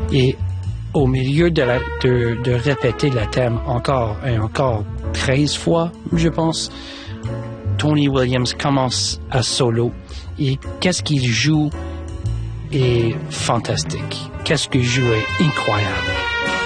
Et au milieu de répéter le thème encore et encore 13 fois, je pense, Tony Williams commence à solo. Et qu'est-ce qu'il joue est fantastique. Qu'est-ce qu'il joue est incroyable.